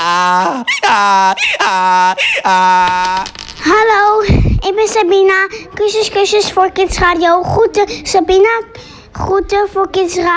Hallo, ik ben Sabina. Kusjes voor Kids Radio. Groeten, Sabina. Groeten voor Kids Radio.